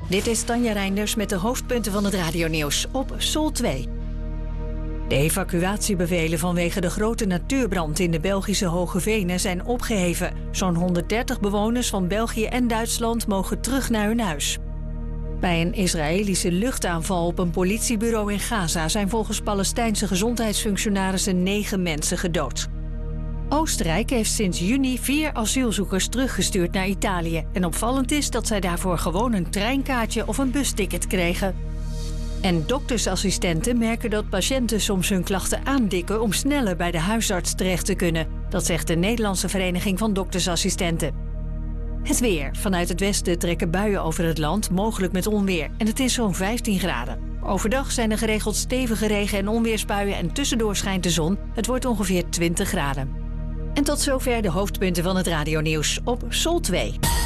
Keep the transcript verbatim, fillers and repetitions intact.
Dit is Tanja Reinders met de hoofdpunten van het radionieuws op Sol twee. De evacuatiebevelen vanwege de grote natuurbrand in de Belgische Hoge Venen zijn opgeheven. Zo'n honderddertig bewoners van België en Duitsland mogen terug naar hun huis. Bij een Israëlische luchtaanval op een politiebureau in Gaza zijn volgens Palestijnse gezondheidsfunctionarissen negen mensen gedood. Oostenrijk heeft sinds juni vier asielzoekers teruggestuurd naar Italië. En opvallend is dat zij daarvoor gewoon een treinkaartje of een busticket kregen. En doktersassistenten merken dat patiënten soms hun klachten aandikken om sneller bij de huisarts terecht te kunnen. Dat zegt de Nederlandse Vereniging van Doktersassistenten. Het weer. Vanuit het westen trekken buien over het land, mogelijk met onweer. En het is zo'n vijftien graden. Overdag zijn er geregeld stevige regen- en onweersbuien en tussendoor schijnt de zon. Het wordt ongeveer twintig graden. En tot zover de hoofdpunten van het radionieuws op Sol twee.